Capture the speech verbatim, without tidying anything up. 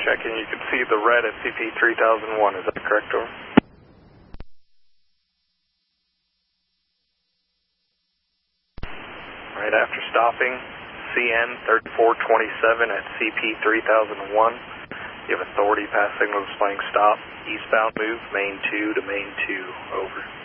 checking. You can see the red at C P three thousand one. Is that correct, over? Right after stopping, C N thirty-four twenty-seven at C P three thousand one. You have authority, pass signal displaying stop. Eastbound move, main two to main two, over.